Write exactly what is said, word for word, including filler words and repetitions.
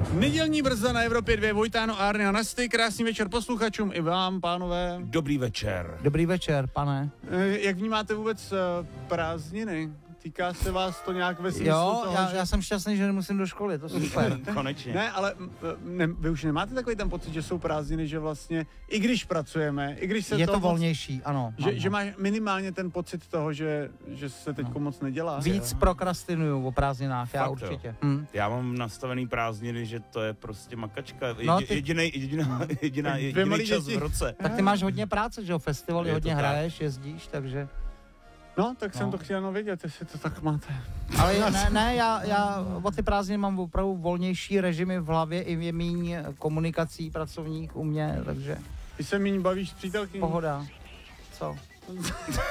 Nedělní brza na Evropě dva, Vojtáno, Árny a Nasty, krásný večer posluchačům i vám, pánové. Dobrý večer. Dobrý večer, pane. Jak vnímáte vůbec prázdniny? Týká se vás to nějak ve smyslu Jo, toho, já, že... já jsem šťastný, že nemusím do školy, to super. Konečně. Ne, ale ne, vy už nemáte takový ten pocit, že jsou prázdniny, že vlastně, i když pracujeme, i když se Je to, to moc, volnější, ano. že, ano. že máš minimálně ten pocit toho, že, že se teď no. moc nedělá. Víc prokrastinuju o prázdninách, já Fakt, určitě. Hm. Já mám nastavený prázdniny, že to je prostě makačka. No, Jedin, ty... jedinej, jediná, jediná, jediný čas děti. v roce. Tak ty máš hodně práce, že jo, festivaly, je hodně tak. hraješ, jezdíš, takže... No, tak no. jsem to chtěl jenom vědět, jestli to tak máte. Ale ne, ne, já, já o ty prázdniny mám opravdu volnější režimy v hlavě, i je míň komunikací pracovních u mě, takže... Ty se míň bavíš s přítelkyní? Pohoda. Co?